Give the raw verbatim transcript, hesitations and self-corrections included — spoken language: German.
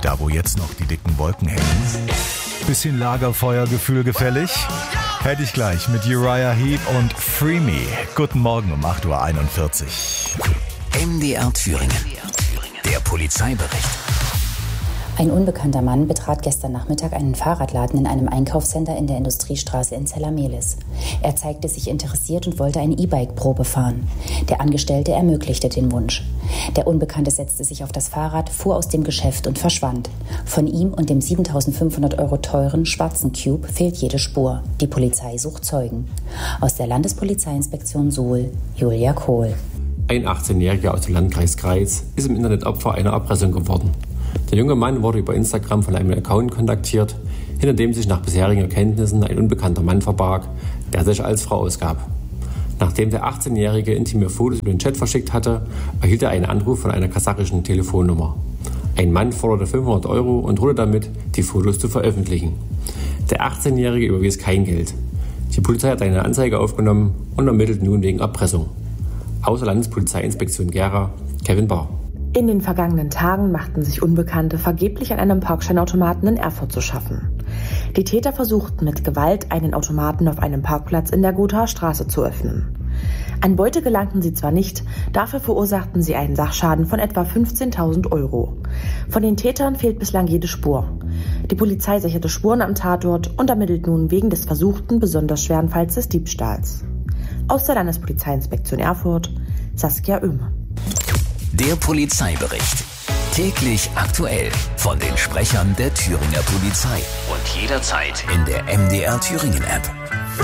Da, wo jetzt noch die dicken Wolken hängen. Bisschen Lagerfeuergefühl gefällig? Hätte ich gleich mit Uriah Heep und Free Me. Guten Morgen um acht Uhr einundvierzig. M D R Thüringen. Der Polizeibericht. Ein unbekannter Mann betrat gestern Nachmittag einen Fahrradladen in einem Einkaufscenter in der Industriestraße in Zellamelis. Er zeigte sich interessiert und wollte ein E-Bike-Probe fahren. Der Angestellte ermöglichte den Wunsch. Der Unbekannte setzte sich auf das Fahrrad, fuhr aus dem Geschäft und verschwand. Von ihm und dem siebentausendfünfhundert Euro teuren schwarzen Cube fehlt jede Spur. Die Polizei sucht Zeugen. Aus der Landespolizeiinspektion Suhl, Julia Kohl. Ein achtzehnjähriger aus dem Landkreis Greiz ist im Internet Opfer einer Erpressung geworden. Der junge Mann wurde über Instagram von einem Account kontaktiert, hinter dem sich nach bisherigen Erkenntnissen ein unbekannter Mann verbarg, der sich als Frau ausgab. Nachdem der achtzehnjährige intime Fotos über den Chat verschickt hatte, erhielt er einen Anruf von einer kasachischen Telefonnummer. Ein Mann forderte fünfhundert Euro und drohte damit, die Fotos zu veröffentlichen. Der achtzehnjährige überwies kein Geld. Die Polizei hat eine Anzeige aufgenommen und ermittelt nun wegen Erpressung. Außer Landespolizeiinspektion Gera, Kevin Bahr. In den vergangenen Tagen machten sich Unbekannte vergeblich an einem Parkscheinautomaten in Erfurt zu schaffen. Die Täter versuchten mit Gewalt, einen Automaten auf einem Parkplatz in der Gothaer Straße zu öffnen. An Beute gelangten sie zwar nicht, dafür verursachten sie einen Sachschaden von etwa fünfzehntausend Euro. Von den Tätern fehlt bislang jede Spur. Die Polizei sicherte Spuren am Tatort und ermittelt nun wegen des versuchten, besonders schweren Falls des Diebstahls. Aus der Landespolizeiinspektion Erfurt, Saskia Oehme. Der Polizeibericht. Täglich aktuell von den Sprechern der Thüringer Polizei. Und jederzeit in der M D R Thüringen App.